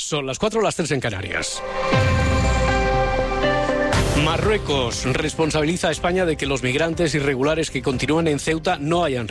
Son las 4, las 3 en Canarias. Marruecos responsabiliza a España de que los migrantes irregulares que continúan en Ceuta no hayan